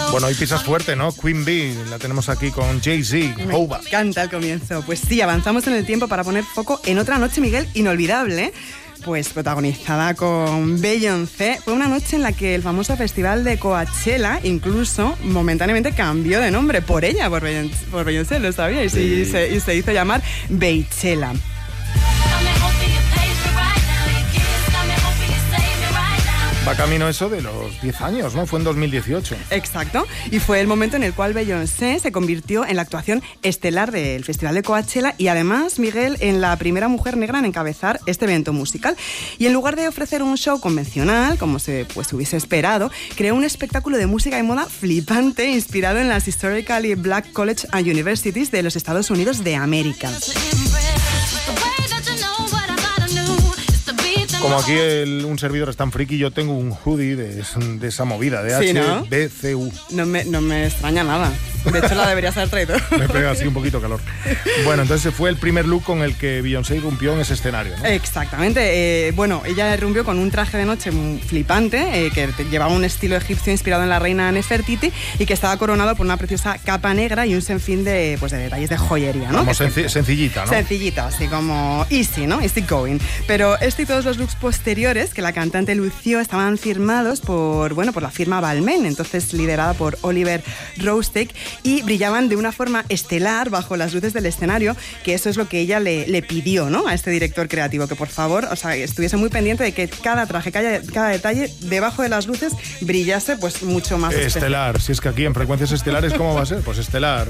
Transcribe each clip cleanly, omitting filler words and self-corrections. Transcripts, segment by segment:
Bueno, hoy pisas fuerte, ¿no? Queen Bee, la tenemos aquí con Jay-Z, Hova. Me encanta el comienzo. Pues sí, avanzamos en el tiempo para poner foco en otra noche, Miguel, inolvidable, pues protagonizada con Beyoncé. Fue una noche en la que el famoso festival de Coachella incluso momentáneamente cambió de nombre por ella, por Beyoncé, ¿lo sabíais? Sí. Y se hizo llamar Beychella. Va camino eso de los 10 años, ¿no? Fue en 2018. Exacto. Y fue el momento en el cual Beyoncé se convirtió en la actuación estelar del Festival de Coachella y además, Miguel, en la primera mujer negra en encabezar este evento musical. Y en lugar de ofrecer un show convencional, como se hubiese esperado, creó un espectáculo de música y moda flipante inspirado en las Historically Black Colleges and Universities de los Estados Unidos de América. Como aquí un servidor es tan friki, yo tengo un hoodie de esa movida, de sí, HBCU. No me extraña nada. De hecho, la deberías haber traído. Me pega así un poquito calor. Bueno, entonces fue el primer look con el que Beyoncé irrumpió en ese escenario, ¿no? Exactamente. Bueno, ella irrumpió con un traje de noche muy flipante, que llevaba un estilo egipcio inspirado en la reina Nefertiti y que estaba coronado por una preciosa capa negra y un sinfín de detalles de joyería, ¿no? Como sencillita, ¿no? Sencillita, así como easy, ¿no? Easy going. Pero y todos los looks posteriores que la cantante lució estaban firmados por la firma Balmain, entonces liderada por Oliver Rostick, y brillaban de una forma estelar bajo las luces del escenario, que eso es lo que ella le pidió, ¿no?, a este director creativo, que por favor, estuviese muy pendiente de que cada traje, cada detalle debajo de las luces brillase pues mucho más estelar. Si es que aquí en Frecuencias Estelares, ¿cómo va a ser? Pues estelar.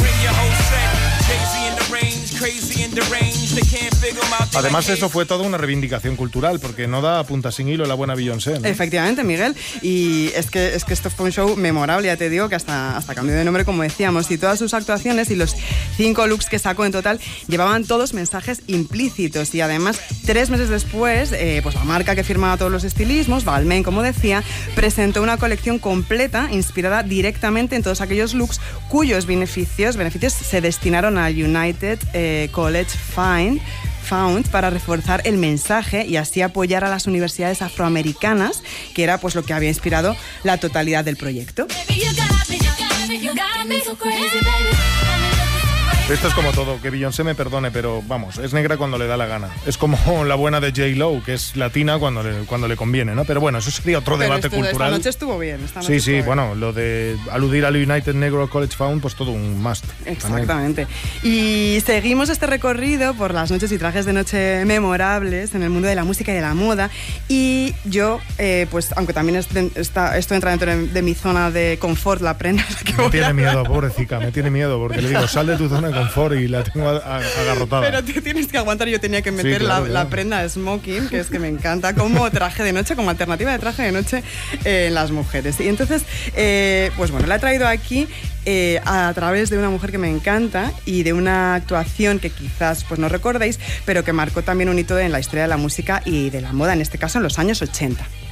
Además, eso fue toda una reivindicación cultural, porque no da punta sin hilo la buena Beyoncé, ¿no? Efectivamente, Miguel. Y es que esto fue un show memorable, ya te digo, que hasta cambió de nombre, como decíamos, y todas sus actuaciones y los 5 looks que sacó en total llevaban todos mensajes implícitos. Y además, 3 meses después, pues la marca que firmaba todos los estilismos, Balmain, como decía, presentó una colección completa inspirada directamente en todos aquellos looks cuyos beneficios se destinaron al United College Fund para reforzar el mensaje y así apoyar a las universidades afroamericanas, que era pues lo que había inspirado la totalidad del proyecto. Esto es como todo, que Beyoncé me perdone, pero vamos, es negra cuando le da la gana. Es como la buena de J-Lo, que es latina cuando le conviene, ¿no? Pero bueno, eso sería otro debate cultural. Esta noche estuvo bien. Sí, bueno, lo de aludir al United Negro College Fund, pues todo un must. Exactamente. También. Y seguimos este recorrido por las noches y trajes de noche memorables en el mundo de la música y de la moda. Y yo, pues aunque también esto entra dentro de mi zona de confort, la prenda. Me tiene miedo, pobrecita, me tiene miedo, porque le digo, sal de tu zona de confort y la tengo agarrotada. Pero tú tienes que aguantar, yo tenía que meter la prenda de smoking, que es que me encanta, como traje de noche, como alternativa de traje de noche en las mujeres. Y entonces, pues bueno, la he traído aquí a través de una mujer que me encanta y de una actuación que quizás pues no recordéis, pero que marcó también un hito en la historia de la música y de la moda, en este caso en los años 80.